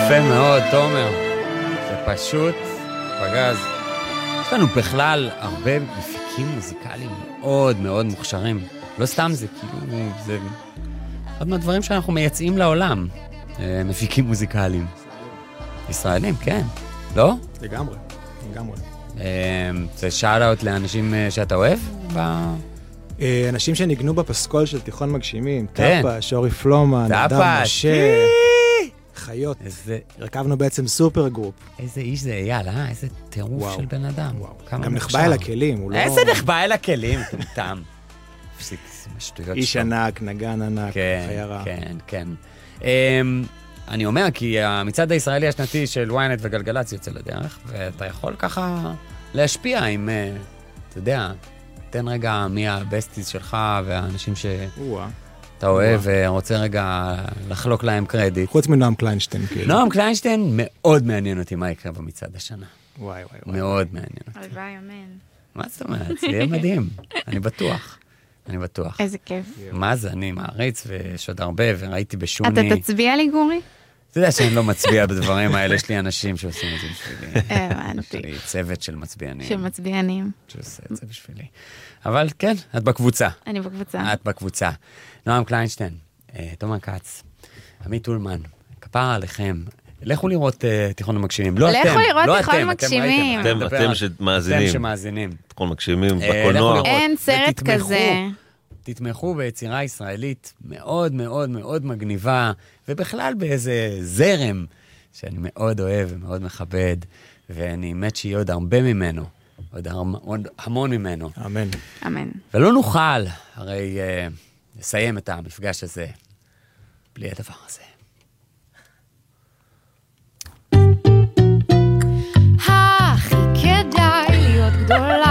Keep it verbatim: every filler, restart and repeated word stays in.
יפה מאוד, תומר. זה פשוט פגז. יש לנו בכלל הרבה מפיקים מוזיקליים מאוד מאוד מוכשרים. לא סתם זה, כאילו, זה עוד מהדברים שאנחנו מייצאים לעולם. מפיקים מוזיקליים. ישראלים, כן. לא? לגמרי, לגמרי. זה שאט-אוט לאנשים שאתה אוהב? אנשים שניגנו בפסקול של תיכון מגשימים, טאפה, שורי פלומן, אדם משה, חיות. הרכבנו בעצם סופר גרופ. איזה איש זה אייל, אה? איזה טירוף של בן אדם. גם נחבא אל הכלים. איזה נחבא אל הכלים? טעם. איש ענק, נגן ענק, חיירה. כן, כן. אני אומר, כי המצעד הישראלי השנתי של וויינט וגלגלצ יוצא לדרך, ואתה יכול ככה להשפיע עם, אתה יודע, תן רגע מי הבסטיז שלך והאנשים שאתה אוהב ורוצה רגע לחלוק להם קרדיט. חוץ מנועם קליינשטיין. נועם קליינשטיין מאוד מעניין אותי מה יקרה במצעד השנה. וואי וואי וואי. מאוד מעניין אותי. הלוואי, אמן. מה זאת אומרת? זה יהיה מדהים. אני בטוח. אני בטוח. איזה כיף. מה זה? אני מעריץ ויש עוד הרבה וראיתי בשוני. אתה תצביע לי, גורי? אתה יודע שאני לא מצביע בדברים האלה, יש לי אנשים שעושים את זה בשבילי. הבנתי. יש לי צוות של מצביענים. של מצביענים. שעושה את זה בשבילי. אבל כן, את בקבוצה. אני בקבוצה. את בקבוצה. נועם קליינשטיין, תומר כץ, עמית אולמן, כפרה עליכם. לכו לראות תיכון המגשימים. לא אתם. לכו לראות תיכון המגשימים. אתם שמאזינים. אתם שמאזינים. תיכון מגשימים, בקולנוע. אין סרט כזה. תתמכו ביצירה ישראלית מאוד מאוד מאוד מגניבה, ובכלל באיזה זרם שאני מאוד אוהב ומאוד מכבד, ואני מת שיהיה עוד הרבה ממנו, עוד, הר... עוד המון ממנו. אמן. אמן. ולא נוכל הרי uh, לסיים את המפגש הזה בלי הדבר הזה. הכי כדאי להיות גדולה